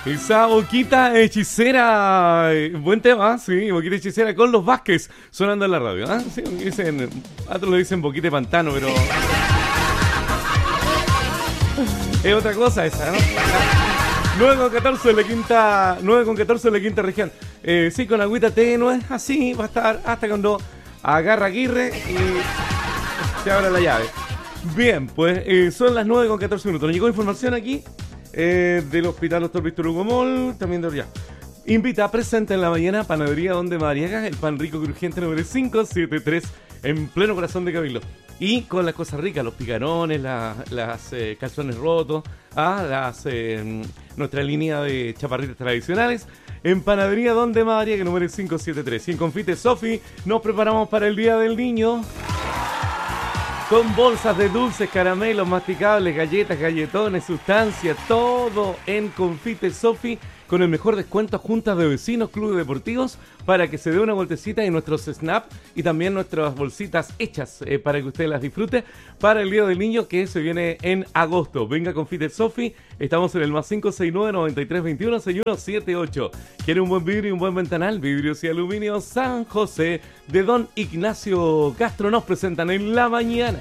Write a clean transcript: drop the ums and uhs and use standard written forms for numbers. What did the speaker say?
Esa boquita hechicera, buen tema, sí, boquita hechicera con los Vázquez sonando en la radio, ¿ah? Sí, dicen, otros lo dicen boquita de pantano, pero es otra cosa esa, ¿no? 9,14 en la quinta, 9,14 en la quinta región. Sí, con agüita tenue, así va a estar hasta cuando agarra Aguirre y se abra la llave. Bien, pues son las 9,14 minutos. Nos llegó información aquí. Del Hospital Dr. Víctor Hugo Moll, también de ya. Invita, presenta en la mañana Panadería Donde Madariaga, el pan rico crujiente número 573, en pleno corazón de Cabildo. Y con las cosas ricas, los picarones, las calzones rotos, nuestra línea de chaparritas tradicionales, en Panadería Donde Madariaga, número 573. Y en Confite Sofi nos preparamos para el Día del Niño. Con bolsas de dulces, caramelos, masticables, galletas, galletones, sustancias, todo en Confite Sofi con el mejor descuento, juntas de vecinos, clubes deportivos, para que se dé una vueltecita en nuestros snap y también nuestras bolsitas hechas para que usted las disfrute para el Día del Niño que se viene en agosto. Venga Confite Sofi, estamos en el más 569-9321-6178. ¿Quiere un buen vidrio y un buen ventanal? Vidrios y aluminio San José de Don Ignacio Castro nos presentan en la mañana.